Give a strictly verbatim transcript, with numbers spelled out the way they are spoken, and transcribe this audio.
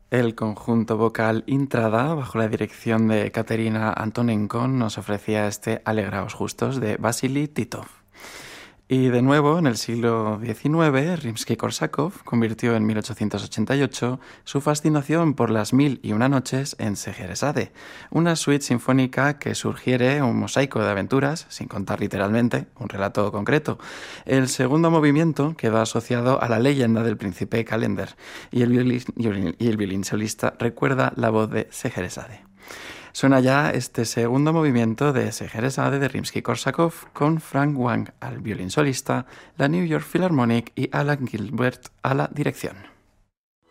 El conjunto vocal Intrada, bajo la dirección de Katerina Antonenko, nos ofrecía este Alegraos Justos de Vasily Titov. Y de nuevo, en el siglo diecinueve, Rimsky-Korsakov convirtió en mil ochocientos ochenta y ocho su fascinación por las mil y una noches en Scheherazade, una suite sinfónica que sugiere un mosaico de aventuras, sin contar literalmente un relato concreto. El segundo movimiento quedó asociado a la leyenda del príncipe Calender, y el violín, y el violín solista recuerda la voz de Scheherazade. Suena ya este segundo movimiento de Scheherazade de Rimsky-Korsakov con Frank Wang al violín solista, la New York Philharmonic y Alan Gilbert a la dirección.